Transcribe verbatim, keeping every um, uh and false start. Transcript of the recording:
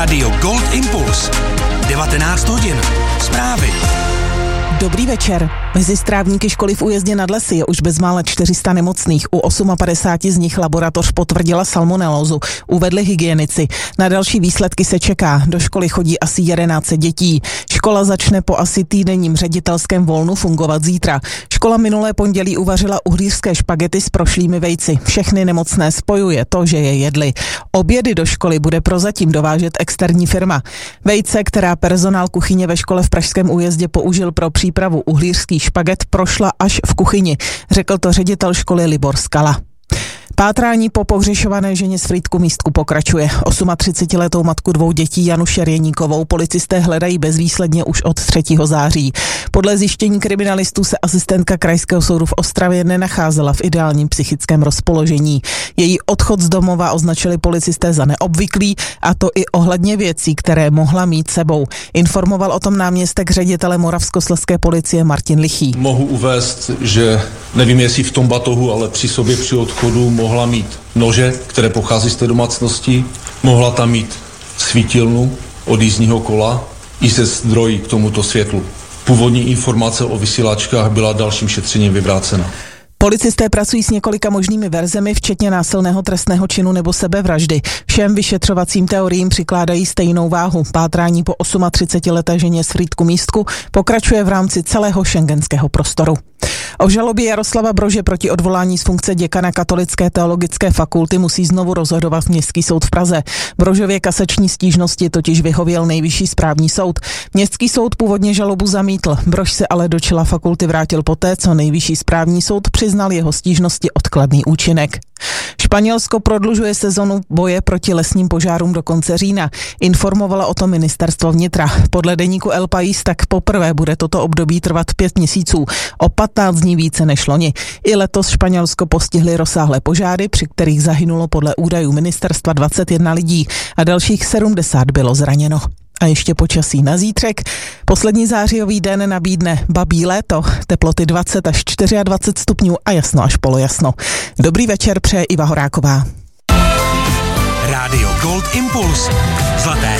Rádio Gold Impuls. devatenáct hodin. Zprávy. Dobrý večer. Mezi strávníky školy v Újezdě nad Lesy je už bezmála čtyři sta nemocných. U padesát osm z nich laboratoř potvrdila salmonelózu, uvedli hygienici. Na další výsledky se čeká. Do školy chodí asi jedenáct set dětí. Škola začne po asi týdenním ředitelském volnu fungovat zítra. Škola minulé pondělí uvařila uhlířské špagety s prošlými vejci. Všechny nemocné spojuje to, že je jedli. Obědy do školy bude prozatím dovážet externí firma. Vejce, která personál kuchyně ve škole v pražském Újezdě použil pro přípravu uhlířských špaget, prošla až v kuchyni, řekl to ředitel školy Libor Skala. Pátrání po pohřešované ženě z Frýdku Místku pokračuje. třicetiosmiletou matku dvou dětí Janu Šerjeníkovou policisté hledají bezvýsledně už od třetího září. Podle zjištění kriminalistů se asistentka Krajského soudu v Ostravě nenacházela v ideálním psychickém rozpoložení. Její odchod z domova označili policisté za neobvyklý, a to i ohledně věcí, které mohla mít sebou. Informoval o tom náměstek ředitele Moravskoslezské policie Martin Lichý. Mohu uvést, že nevím, jestli v tom batohu, ale při sobě při odchodu mohla mít nože, které pochází z té domácnosti, mohla tam mít svítilnu od jízdního kola i se zdrojí k tomuto světlu. Původní informace o vysílačkách byla dalším šetřením vyvrácena. Policisté pracují s několika možnými verzemi, včetně násilného trestného činu nebo sebevraždy. Všem vyšetřovacím teoriím přikládají stejnou váhu. Pátrání po třicetiosmileté ženě z Frýdku Místku pokračuje v rámci celého schengenského prostoru. O žalobě Jaroslava Brože proti odvolání z funkce děkana Katolické teologické fakulty musí znovu rozhodovat Městský soud v Praze. Brožově kasační stížnosti totiž vyhověl Nejvyšší správní soud. Městský soud původně žalobu zamítl. Brož se ale do čela fakulty vrátil poté, co Nejvyšší správní soud přiznal jeho stížnosti odkladný účinek. Španělsko prodlužuje sezonu boje proti lesním požárům do konce října. Informovala o tom ministerstvo vnitra. Podle deníku El País tak poprvé bude toto období trvat pět měsíců. O patnáct dní více než loni. I letos Španělsko postihly rozsáhlé požáry, při kterých zahynulo podle údajů ministerstva dvacet jedna lidí a dalších sedmdesát bylo zraněno. A ještě počasí na zítřek. Poslední zářijový den nabídne babí léto, teploty dvacet až dvacet čtyři stupňů a jasno až polojasno. Dobrý večer přeje Iva Horáková. Rádio Gold Impuls. Zlaté